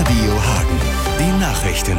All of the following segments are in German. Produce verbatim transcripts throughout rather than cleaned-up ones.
Radio Hagen. Die Nachrichten.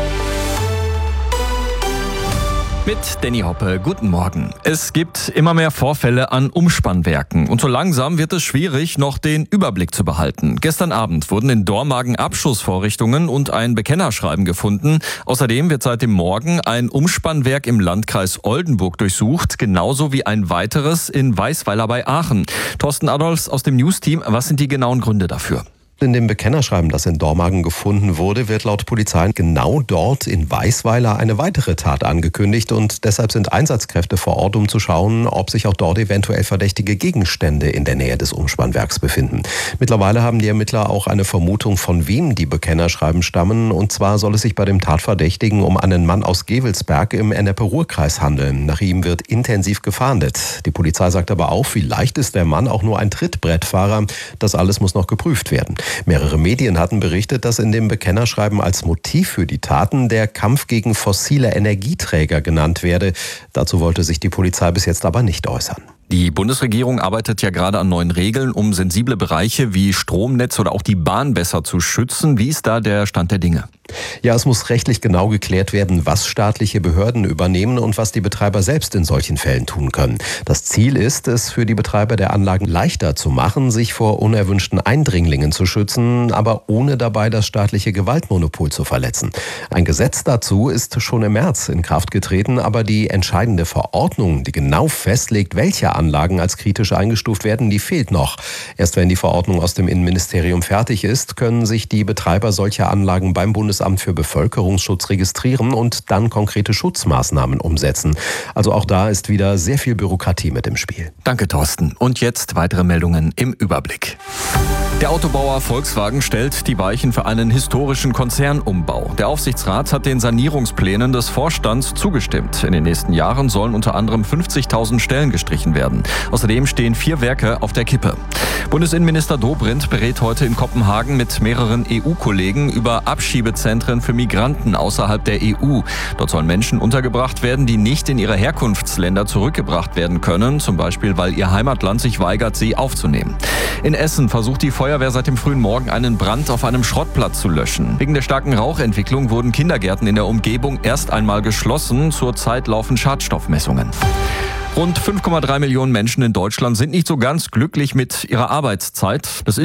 Mit Danny Hoppe, guten Morgen. Es gibt immer mehr Vorfälle an Umspannwerken und so langsam wird es schwierig, noch den Überblick zu behalten. Gestern Abend wurden in Dormagen Abschussvorrichtungen und ein Bekennerschreiben gefunden. Außerdem wird seit dem Morgen ein Umspannwerk im Landkreis Oldenburg durchsucht, genauso wie ein weiteres in Weisweiler bei Aachen. Thorsten Adolfs aus dem News-Team, was sind die genauen Gründe dafür? In dem Bekennerschreiben, das in Dormagen gefunden wurde, wird laut Polizei genau dort in Weisweiler eine weitere Tat angekündigt und deshalb sind Einsatzkräfte vor Ort, um zu schauen, ob sich auch dort eventuell verdächtige Gegenstände in der Nähe des Umspannwerks befinden. Mittlerweile haben die Ermittler auch eine Vermutung, von wem die Bekennerschreiben stammen, und zwar soll es sich bei dem Tatverdächtigen um einen Mann aus Gevelsberg im Ennepe-Ruhr-Kreis handeln. Nach ihm wird intensiv gefahndet. Die Polizei sagt aber auch, vielleicht ist der Mann auch nur ein Trittbrettfahrer. Das alles muss noch geprüft werden. Mehrere Medien hatten berichtet, dass in dem Bekennerschreiben als Motiv für die Taten der Kampf gegen fossile Energieträger genannt werde. Dazu wollte sich die Polizei bis jetzt aber nicht äußern. Die Bundesregierung arbeitet ja gerade an neuen Regeln, um sensible Bereiche wie Stromnetz oder auch die Bahn besser zu schützen. Wie ist da der Stand der Dinge? Ja, es muss rechtlich genau geklärt werden, was staatliche Behörden übernehmen und was die Betreiber selbst in solchen Fällen tun können. Das Ziel ist, es für die Betreiber der Anlagen leichter zu machen, sich vor unerwünschten Eindringlingen zu schützen, aber ohne dabei das staatliche Gewaltmonopol zu verletzen. Ein Gesetz dazu ist schon im März in Kraft getreten, aber die entscheidende Verordnung, die genau festlegt, welche Anlagen als kritisch eingestuft werden, die fehlt noch. Erst wenn die Verordnung aus dem Innenministerium fertig ist, können sich die Betreiber solcher Anlagen beim Bundesamt für Bevölkerungsschutz registrieren und dann konkrete Schutzmaßnahmen umsetzen. Also auch da ist wieder sehr viel Bürokratie mit im Spiel. Danke, Thorsten. Und jetzt weitere Meldungen im Überblick. Der Autobauer Volkswagen stellt die Weichen für einen historischen Konzernumbau. Der Aufsichtsrat hat den Sanierungsplänen des Vorstands zugestimmt. In den nächsten Jahren sollen unter anderem fünfzigtausend Stellen gestrichen werden. Außerdem stehen vier Werke auf der Kippe. Bundesinnenminister Dobrindt berät heute in Kopenhagen mit mehreren E U-Kollegen über Abschiebezentren für Migranten außerhalb der E U. Dort sollen Menschen untergebracht werden, die nicht in ihre Herkunftsländer zurückgebracht werden können, zum Beispiel weil ihr Heimatland sich weigert, sie aufzunehmen. In Essen versucht die Feuerwehr seit dem frühen Morgen einen Brand auf einem Schrottplatz zu löschen. Wegen der starken Rauchentwicklung wurden Kindergärten in der Umgebung erst einmal geschlossen. Zurzeit laufen Schadstoffmessungen. Rund fünf Komma drei Millionen Menschen in Deutschland sind nicht so ganz glücklich mit ihrer Arbeitszeit. Das ist